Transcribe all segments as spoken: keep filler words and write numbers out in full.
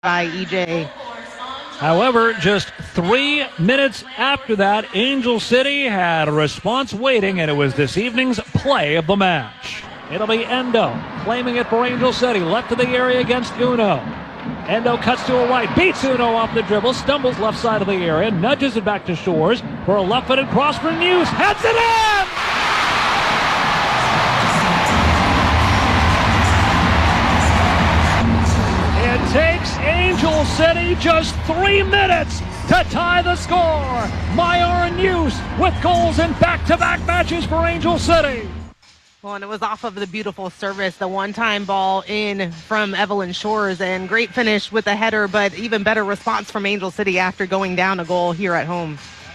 by E J. However, just three minutes after that, Angel City had a response waiting, and it was this evening's play of the match. It'll be Endo claiming it for Angel City. Left of the area against Uno. Endo cuts to a right, beats Uno off the dribble, stumbles left side of the area, nudges it back to Shores for a left-footed cross for News. Heads it in! It takes Angel City just three minutes to tie the score. Myara News with goals in back-to-back matches for Angel City. Well, and it was off of the beautiful service, the one-time ball in from Evelyn Shores, and great finish with the header, but even better response from Angel City after going down a goal here at home.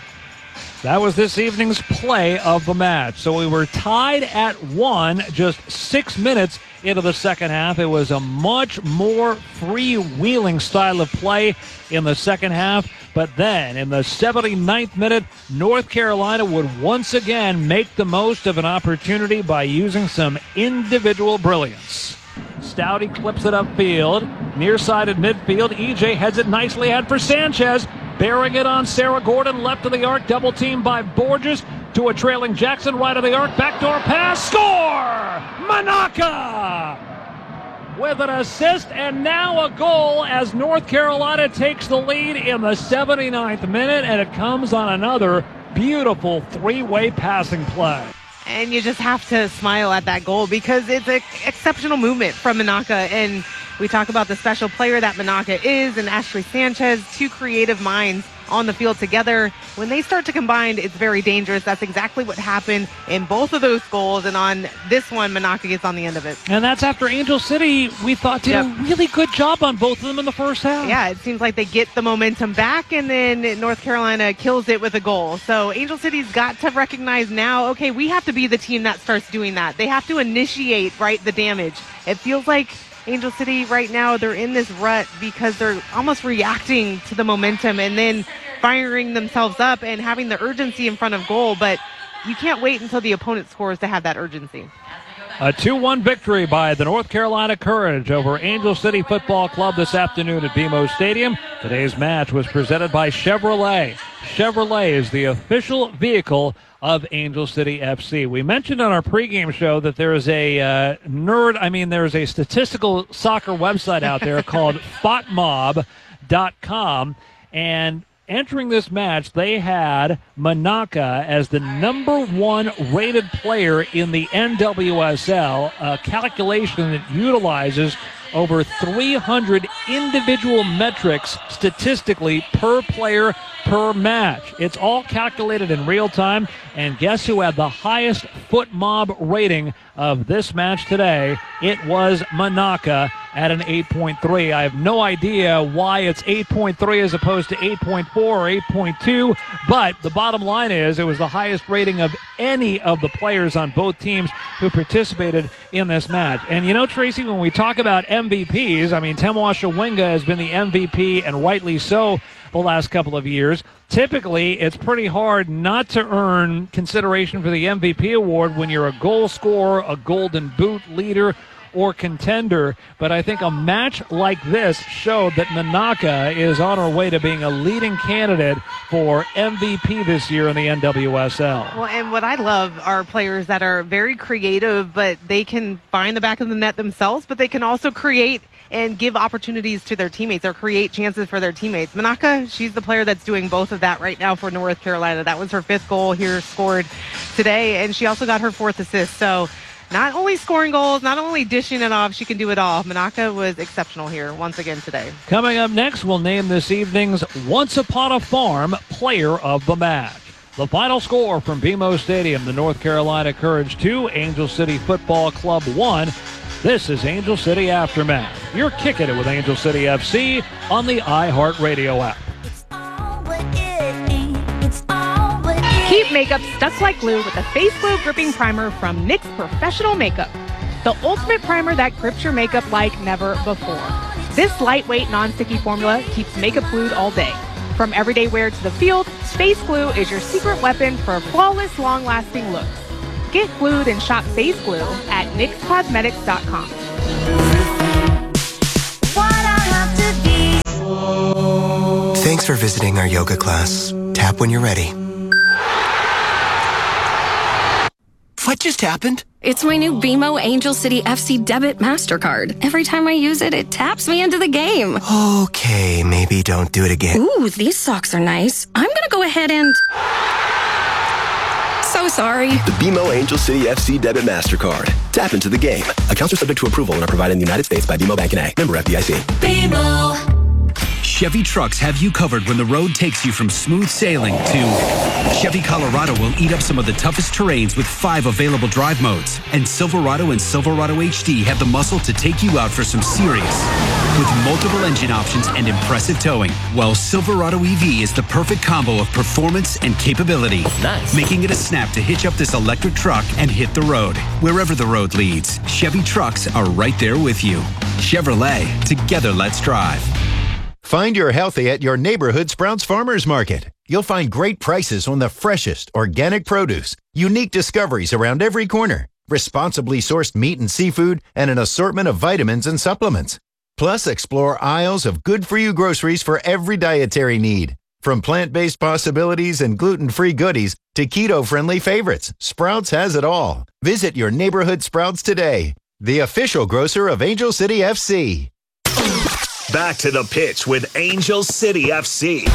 That was this evening's play of the match. So we were tied at one just six minutes into the second half. It was a much more freewheeling style of play in the second half. But then in the seventy-ninth minute, North Carolina would once again make the most of an opportunity by using some individual brilliance. Stouty clips it upfield, near-sided midfield. E J heads it nicely ahead for Sanchez. Bearing it on Sarah Gordon, left of the arc, double team by Borges to a trailing Jackson, right of the arc, backdoor pass, score! Manaka with an assist and now a goal as North Carolina takes the lead in the seventy-ninth minute, and it comes on another beautiful three-way passing play. And you just have to smile at that goal because it's an exceptional movement from Manaka, and we talk about the special player that Manaka is, and Ashley Sanchez, two creative minds on the field together. When they start to combine, it's very dangerous. That's exactly what happened in both of those goals, and on this one, Manaka gets on the end of it. And that's after Angel City, we thought, did yep. a really good job on both of them in the first half. Yeah, it seems like they get the momentum back, and then North Carolina kills it with a goal. So Angel City's got to recognize now, okay, we have to be the team that starts doing that. They have to initiate, right, the damage. It feels like Angel City right now, they're in this rut because they're almost reacting to the momentum and then firing themselves up and having the urgency in front of goal. But you can't wait until the opponent scores to have that urgency. A two one victory by the North Carolina Courage over Angel City Football Club this afternoon at B M O Stadium. Today's match was presented by Chevrolet. Chevrolet is the official vehicle of Angel City F C. We mentioned on our pregame show that there is a uh, nerd, I mean, there's a statistical soccer website out there called FOTMob dot com, and entering this match, they had Manaka as the number one rated player in the N W S L, a calculation that utilizes over three hundred individual metrics statistically per player per match. It's all calculated in real time, and guess who had the highest foot mob rating of this match today? It was Manaka at an eight point three. I have no idea why it's eight point three as opposed to eight point four or eight point two, but the bottom line is it was the highest rating of any of the players on both teams who participated in this match. And you know, Tracy, when we talk about M V Ps, I mean, Temwasha Winga has been the M V P, and rightly so, the last couple of years. Typically, it's pretty hard not to earn consideration for the M V P award when you're a goal scorer, a golden boot leader, or contender, but I think a match like this showed that Manaka is on her way to being a leading candidate for M V P this year in the N W S L. Well, and what I love are players that are very creative, but they can find the back of the net themselves, but they can also create and give opportunities to their teammates or create chances for their teammates. Manaka, she's the player that's doing both of that right now for North Carolina. That was her fifth goal here scored today, and she also got her fourth assist. So not only scoring goals, not only dishing it off, she can do it all. Manaka was exceptional here once again today. Coming up next, we'll name this evening's Once Upon a Farm Player of the Match. The final score from B M O Stadium, the North Carolina Courage two, Angel City Football Club one. This is Angel City Aftermath. You're kicking it with Angel City F C on the iHeartRadio app. Keep makeup stuck like glue with a Face Glue Gripping Primer from N Y X Professional Makeup. The ultimate primer that grips your makeup like never before. This lightweight, non-sticky formula keeps makeup glued all day. From everyday wear to the field, Face Glue is your secret weapon for flawless, long-lasting looks. Get glued and shop Face Glue at N Y X Cosmetics dot com. Thanks for visiting our yoga class. Tap when you're ready. What just happened? It's my new B M O Angel City F C Debit MasterCard. Every time I use it, it taps me into the game. Okay, maybe don't do it again. Ooh, these socks are nice. I'm gonna go ahead and... So sorry. The B M O Angel City F C Debit MasterCard. Tap into the game. Accounts are subject to approval and are provided in the United States by B M O Bank N A. Member F D I C. B M O. Chevy trucks have you covered when the road takes you from smooth sailing to Chevy Colorado will eat up some of the toughest terrains with five available drive modes. And Silverado and Silverado H D have the muscle to take you out for some serious. With multiple engine options and impressive towing, while Silverado E V is the perfect combo of performance and capability. Nice. Making it a snap to hitch up this electric truck and hit the road. Wherever the road leads, Chevy trucks are right there with you. Chevrolet, together let's drive. Find your healthy at your neighborhood Sprouts Farmers Market. You'll find great prices on the freshest organic produce, unique discoveries around every corner, responsibly sourced meat and seafood, and an assortment of vitamins and supplements. Plus, explore aisles of good-for-you groceries for every dietary need. From plant-based possibilities and gluten-free goodies to keto-friendly favorites, Sprouts has it all. Visit your neighborhood Sprouts today, the official grocer of Angel City F C. Back to the pitch with Angel City F C.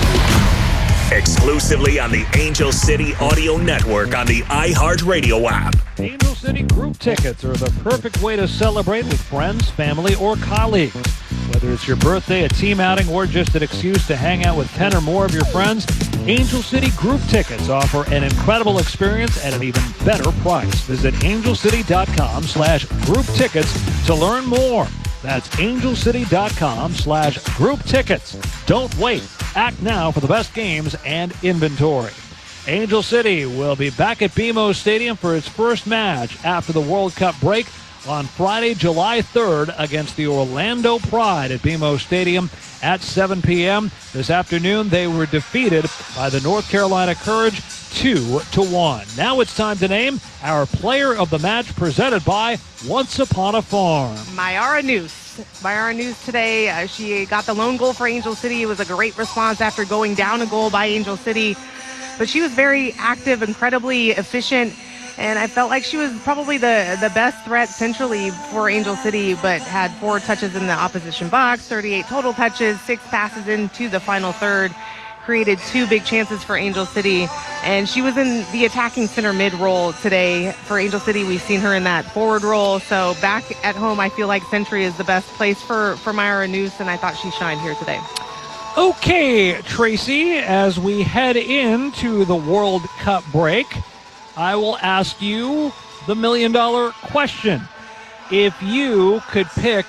Exclusively on the Angel City Audio Network on the iHeartRadio app. Angel City group tickets are the perfect way to celebrate with friends, family, or colleagues. Whether it's your birthday, a team outing, or just an excuse to hang out with ten or more of your friends, Angel City group tickets offer an incredible experience at an even better price. Visit angelcity.com slash group tickets to learn more. That's angelcity.com slash group tickets. Don't wait. Act now for the best games and inventory. Angel City will be back at B M O Stadium for its first match after the World Cup break on Friday, July third against the Orlando Pride at B M O Stadium at seven p.m. This afternoon, they were defeated by the North Carolina Courage two to one. Now it's time to name our player of the match presented by Once Upon a Farm. Mayara Noose. Mayara Noose today, uh, she got the lone goal for Angel City. It was a great response after going down a goal by Angel City. But she was very active, incredibly efficient, and I felt like she was probably the, the best threat centrally for Angel City, but had four touches in the opposition box, thirty-eight total touches, six passes into the final third, created two big chances for Angel City, and she was in the attacking center mid role today. For Angel City, we've seen her in that forward role, so back at home, I feel like Century is the best place for, for Mayara Noose, and I thought she shined here today. Okay, Tracy, as we head into the World Cup break, I will ask you the million-dollar question. If you could pick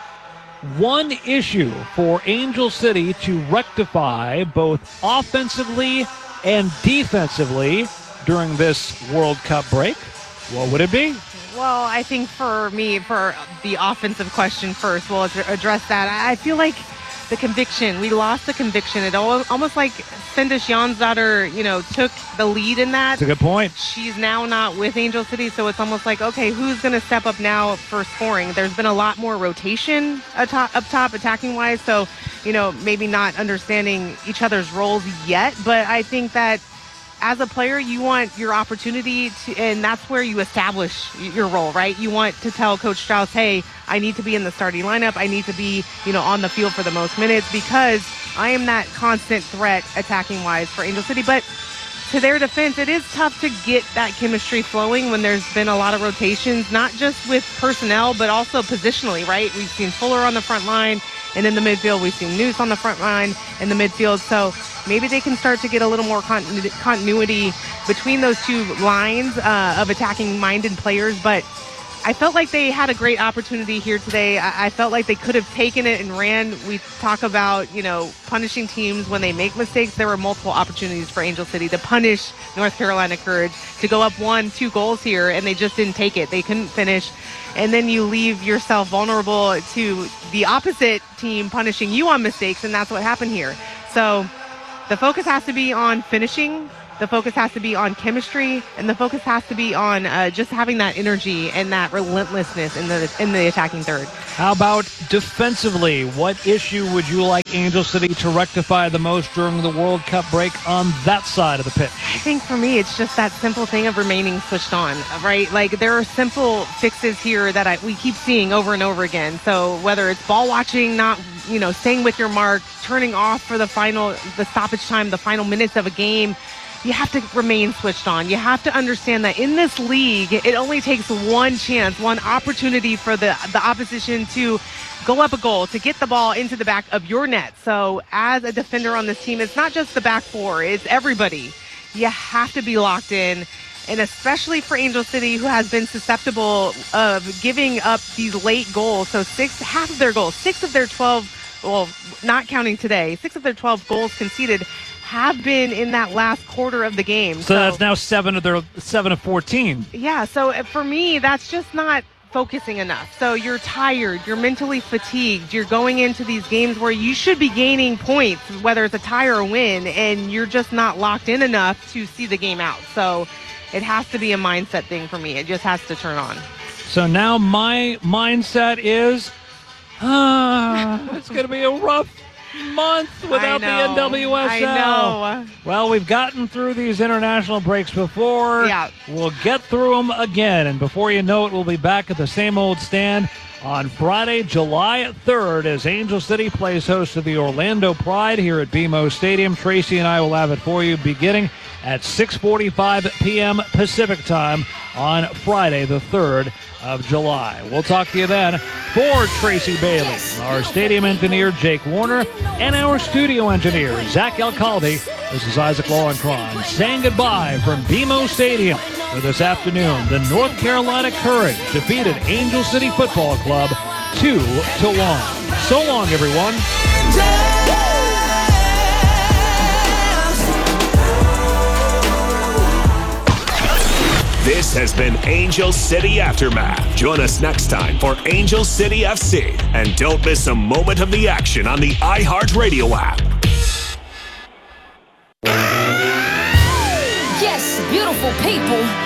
one issue for Angel City to rectify both offensively and defensively during this World Cup break, what would it be? Well, I think for me, for the offensive question first, we'll address that. I feel like the conviction, we lost the conviction. It almost like Cinda Sjansdottir, you know, took the lead in that. That's a good point. She's now not with Angel City, so it's almost like, okay, who's going to step up now for scoring? There's been a lot more rotation atop, up top, attacking-wise, so, you know, maybe not understanding each other's roles yet, but I think that as a player, you want your opportunity to, and that's where you establish your role, right? You want to tell Coach Strauss, hey, I need to be in the starting lineup. I need to be, you know, on the field for the most minutes because I am that constant threat attacking-wise for Angel City. But to their defense, it is tough to get that chemistry flowing when there's been a lot of rotations, not just with personnel, but also positionally, right? We've seen Fuller on the front line, and in the midfield, we've seen Noose on the front line in the midfield. So maybe they can start to get a little more continu- continuity between those two lines uh, of attacking-minded players. But I felt like they had a great opportunity here today. I, I felt like they could have taken it and ran. We talk about, you know, punishing teams when they make mistakes. There were multiple opportunities for Angel City to punish North Carolina Courage, to go up one, two goals here, and they just didn't take it. They couldn't finish. And then you leave yourself vulnerable to the opposite team punishing you on mistakes, and that's what happened here. So the focus has to be on finishing The focus has to be on chemistry, and the focus has to be on uh, just having that energy and that relentlessness in the in the attacking third. How about defensively? What issue would you like Angel City to rectify the most during the World Cup break on that side of the pitch? I think for me, it's just that simple thing of remaining switched on, right? Like, there are simple fixes here that I, we keep seeing over and over again. So whether it's ball watching, not, you know, staying with your mark, turning off for the final, the stoppage time, the final minutes of a game, you have to remain switched on. You have to understand that in this league, it only takes one chance, one opportunity for the, the opposition to go up a goal, to get the ball into the back of your net. So as a defender on this team, it's not just the back four, it's everybody. You have to be locked in. And especially for Angel City, who has been susceptible of giving up these late goals. So six, half of their goals, six of their twelve, well, not counting today, six of their twelve goals conceded have been in that last quarter of the game. So, so that's now seven of their seven of fourteen. Yeah, so for me, that's just not focusing enough. So you're tired, you're mentally fatigued, you're going into these games where you should be gaining points, whether it's a tie or a win, and you're just not locked in enough to see the game out. So it has to be a mindset thing for me. It just has to turn on. So now my mindset is, ah, it's going to be a rough month without the N W S L. I know. Well, we've gotten through these international breaks before. Yeah. We'll get through them again, and before you know it, we'll be back at the same old stand on Friday, July third, as Angel City plays host to the Orlando Pride here at B M O Stadium. Tracy and I will have it for you beginning at six forty-five p.m. Pacific time on Friday, the third of July. We'll talk to you then. For Tracy Bailey, our stadium engineer, Jake Warner, and our studio engineer, Zach Alcalde, this is Isaac Lowenkron saying goodbye from B M O Stadium, where this afternoon the North Carolina Courage defeated Angel City Football Club two to one. So long, everyone. This has been Angel City Aftermath. Join us next time for Angel City F C. And don't miss a moment of the action on the iHeartRadio app. Yes, beautiful people.